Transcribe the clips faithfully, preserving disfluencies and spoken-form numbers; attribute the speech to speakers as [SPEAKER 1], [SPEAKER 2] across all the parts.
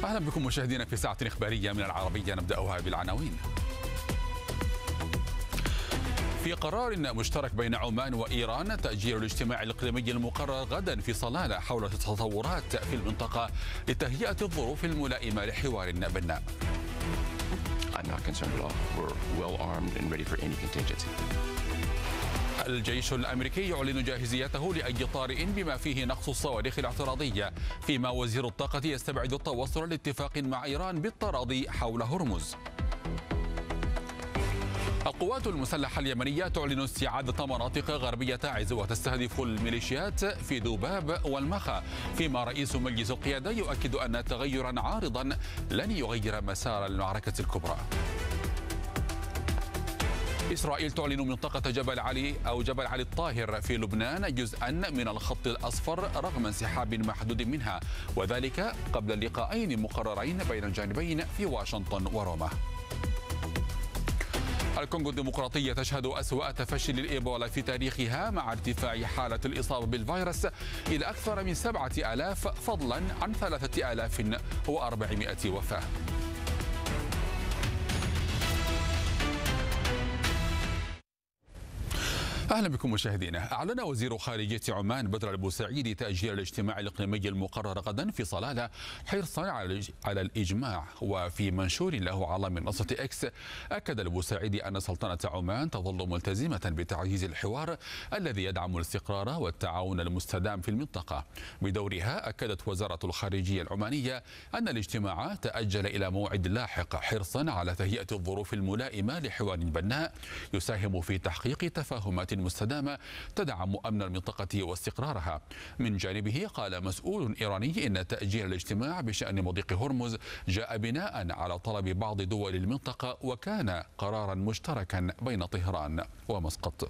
[SPEAKER 1] أهلا بكم مشاهدينا في ساعة إخبارية من العربية، نبدأها بالعناوين. في قرار مشترك بين عمان وإيران تأجيل الاجتماع الإقليمي المقرر غدا في صلالة حول التطورات في المنطقة لتهيئة الظروف الملائمة لحوار بناء. الجيش الأمريكي يعلن جاهزيته لأي طارئ بما فيه نقص الصواريخ الاعتراضية، فيما وزير الطاقة يستبعد التوصل لاتفاق مع إيران بالتراضي حول هرمز. القوات المسلحة اليمنية تعلن استعادة مناطق غربية تعز وتستهدف الميليشيات في ذباب والمخا، فيما رئيس مجلس القيادة يؤكد أن تغيرا عارضا لن يغير مسار المعركة الكبرى. إسرائيل تعلن منطقة جبل علي أو جبل علي الطاهر في لبنان جزءا من الخط الأصفر رغم انسحاب محدود منها، وذلك قبل اللقاءين مقررين بين الجانبين في واشنطن وروما. الكونغو الديمقراطية تشهد أسوأ تفشي للإيبولا في تاريخها مع ارتفاع حالة الإصابة بالفيروس إلى أكثر من سبعة آلاف فضلا عن ثلاثة آلاف وأربعمائة وفاة. أهلا بكم مشاهدينا. أعلن وزير خارجية عمان بدر البوسعيدي تأجيل الاجتماع الإقليمي المقرر غدا في صلالة حرصا على الإجماع. وفي منشور له على منصة إكس أكد البوسعيدي أن سلطنة عمان تظل ملتزمة بتعزيز الحوار الذي يدعم الاستقرار والتعاون المستدام في المنطقة. بدورها أكدت وزارة الخارجية العمانية أن الاجتماع تأجل إلى موعد لاحق حرصا على تهيئة الظروف الملائمة لحوار بناء يساهم في تحقيق تفاهمات مستدامة تدعم أمن المنطقة واستقرارها. من جانبه قال مسؤول إيراني إن تأجيل الاجتماع بشأن مضيق هرمز جاء بناء على طلب بعض دول المنطقة وكان قرارا مشتركا بين طهران ومسقط.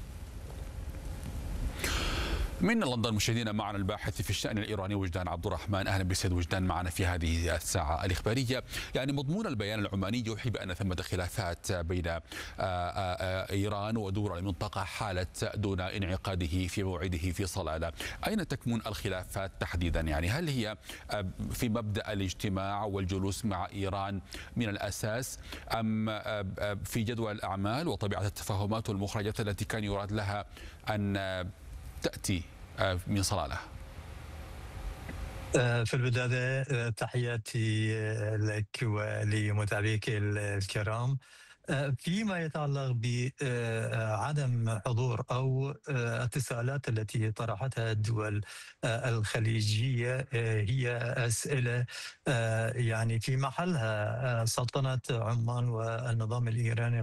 [SPEAKER 1] من لندن مشاهدينا معنا الباحث في الشأن الإيراني وجدان عبد الرحمن. أهلا بسيد وجدان معنا في هذه الساعة الإخبارية. يعني مضمون البيان العماني يوحي بأن ثمة خلافات بين إيران ودول المنطقة حالت دون انعقاده في موعده في صلالة. أين تكمن الخلافات تحديدا؟ يعني هل هي في مبدأ الاجتماع والجلوس مع إيران من الأساس أم في جدول الأعمال وطبيعة التفاهمات والمخرجات التي كان يراد لها أن تأتي من صلالة؟
[SPEAKER 2] في البداية تحياتي لك ولمتابعيك الكرام. فيما يتعلق بعدم حضور أو التساؤلات التي طرحتها الدول الخليجية هي أسئلة يعني في محلها. سلطنة عمان والنظام الإيراني